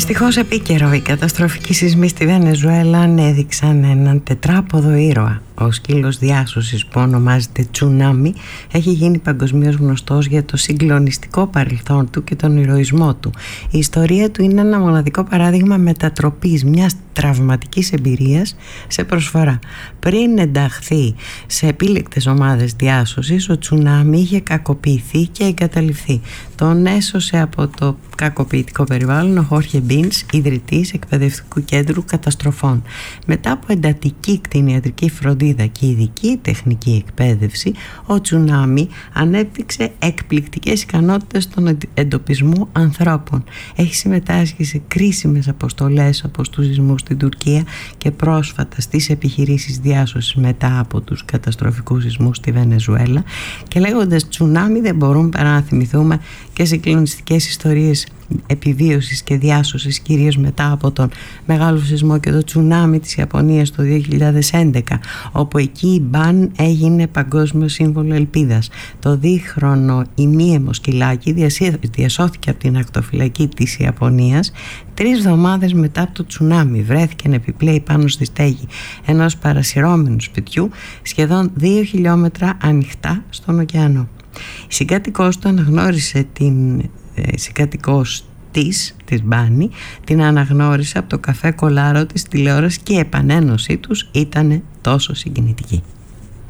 Δυστυχώς επίκαιρο, οι καταστροφικοί σεισμοί στη Βενεζουέλα ανέδειξαν έναν τετράποδο ήρωα. Ο σκύλος διάσωσης που ονομάζεται τσουνάμι έχει γίνει παγκοσμίως γνωστός για το συγκλονιστικό παρελθόν του και τον ηρωισμό του. Η ιστορία του είναι ένα μοναδικό παράδειγμα μετατροπής μιας τραυματικής εμπειρίας σε προσφορά. Πριν ενταχθεί σε επίλεκτες ομάδες διάσωσης, ο τσουνάμι είχε κακοποιηθεί και εγκαταλειφθεί. Τον έσωσε από το κακοποιητικό περιβάλλον ο Χόρχε Μπίνς, ιδρυτής εκπαιδευτικού κέντρου καταστροφών. Μετά από εντατική κτηνιατρική φροντίδα και ειδική τεχνική εκπαίδευση, ο τσουνάμι ανέπτυξε εκπληκτικές ικανότητες στον εντοπισμό ανθρώπων. Έχει συμμετάσχει σε κρίσιμες αποστολές όπως τους σεισμούς στην Τουρκία και πρόσφατα στις επιχειρήσεις διάσωσης μετά από τους καταστροφικούς σεισμούς στη Βενεζουέλα, και λέγοντας τσουνάμι δεν μπορούμε παρά να θυμηθούμε και συγκλονιστικές ιστορίες επιβίωσης και διάσωσης, κυρίως μετά από τον μεγάλο σεισμό και το τσουνάμι της Ιαπωνίας το 2011, όπου εκεί η Μπαν έγινε παγκόσμιο σύμβολο ελπίδας. Το δίχρονο ημίαιμο σκυλάκι διασώθηκε από την ακτοφυλακή της Ιαπωνίας 3 εβδομάδες μετά από το τσουνάμι. Βρέθηκε να επιπλέει πάνω στη στέγη ενός παρασυρώμενου σπιτιού σχεδόν 2 χιλιόμετρα ανοιχτά στον ωκεανό. Η συγκάτοικός του αναγνώρισε συγκάτοικός της Μπάνη, την αναγνώρισε από το καφέ κολάρο της τηλεόραση και η επανένωσή τους ήταν τόσο συγκινητική.